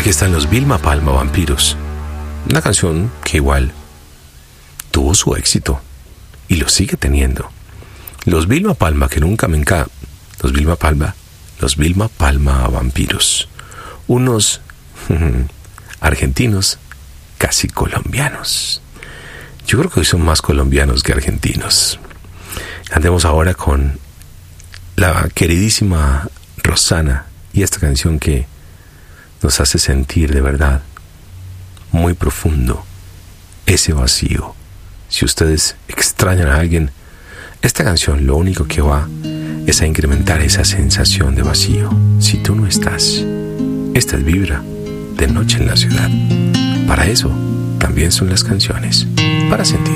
Aquí están los Vilma Palma Vampiros. Una canción que igual tuvo su éxito y lo sigue teniendo. Los Vilma Palma, que nunca me encanta. Los Vilma Palma Vampiros. Unos argentinos casi colombianos. Yo creo que hoy son más colombianos que argentinos. Cantemos ahora con la queridísima Rosana y esta canción que nos hace sentir de verdad muy profundo ese vacío. Si ustedes extrañan a alguien, esta canción lo único que va es a incrementar esa sensación de vacío. Si tú no estás, esta es Vibra de Noche en la Ciudad. Para eso también son las canciones, para sentir.